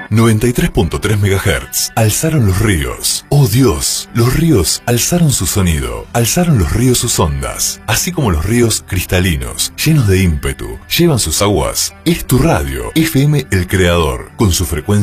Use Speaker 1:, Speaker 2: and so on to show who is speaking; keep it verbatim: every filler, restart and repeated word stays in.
Speaker 1: noventa y tres punto tres megahertz. Alzaron los ríos. Oh Dios, los ríos alzaron su sonido. Alzaron los ríos sus ondas. Así como los ríos cristalinos, llenos de ímpetu, llevan sus aguas. Es tu radio, F M El Creador, con su frecuencia